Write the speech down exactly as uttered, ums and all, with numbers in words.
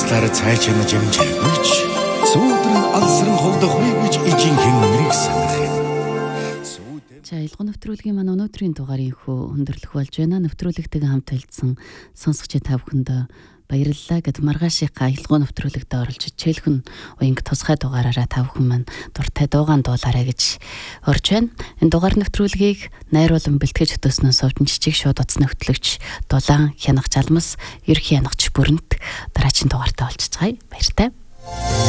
Ууслаар цай чанаж амжаагүйч сүүдрэн алсран холдохгүй гэж ижинхэн нэрийг санах юм. За илгоо нэвтрүүлгийн маань өнөөдрийн дугаарыг хөө өндөрлөх болж байна. Нэвтрүүлэгтэйгээ хамт хэлсэн сонсогчид та бүхэндээ баярлалаа гэд маргаашийнхаа илгоо нэвтрүүлэгт оролж чийлхэн уянг тусгай дугаараараа та бүхэн маань дуртай дуугаан дуулаарай гэж орж байна. Энэ дугаар нэвтрүүлгийг найруулан бэлтгэж хөтөөснөөс овчин жижиг шууд утасны хөтлөгч Дулаан Хянах Жалмас, ерхий хянагч Бүрэнт дараагийн дугаартаа олж цаая. Баяртай.